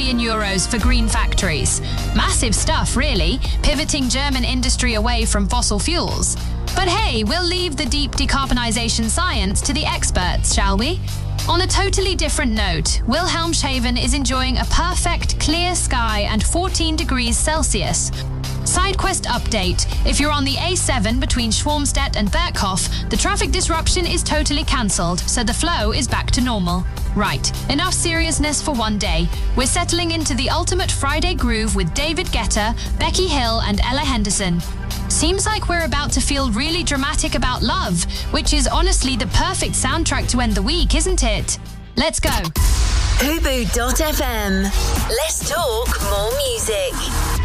billion euros for green factories. Massive stuff, really, pivoting German industry away from fossil fuels. But hey, we'll leave the deep decarbonisation science to the experts, shall we? On a totally different note, Wilhelmshaven is enjoying a perfect clear sky and 14 degrees Celsius. SideQuest update. If you're on the A7 between Schwarmstedt and Berghof, the traffic disruption is totally cancelled, so the flow is back to normal. Right, enough seriousness for one day. We're settling into the ultimate Friday groove with David Guetta, Becky Hill and Ella Henderson. Seems like we're about to feel really dramatic about love, which is honestly the perfect soundtrack to end the week, isn't it? Let's go. Hubu.fm. Let's talk more music.